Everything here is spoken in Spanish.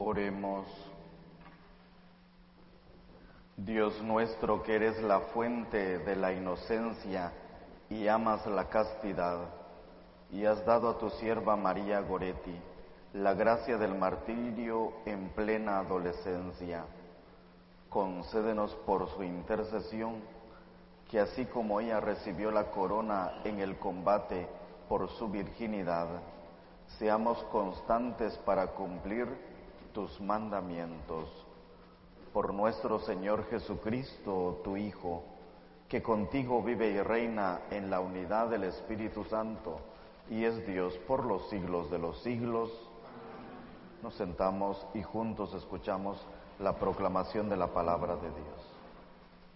Oremos. Dios nuestro, que eres la fuente de la inocencia y amas la castidad, y has dado a tu sierva María Goretti la gracia del martirio en plena adolescencia, concédenos por su intercesión que así como ella recibió la corona en el combate por su virginidad, seamos constantes para cumplir tus mandamientos. Por nuestro Señor Jesucristo, tu Hijo, que contigo vive y reina en la unidad del Espíritu Santo, y es Dios por los siglos de los siglos. Nos sentamos y juntos escuchamos la proclamación de la palabra de Dios.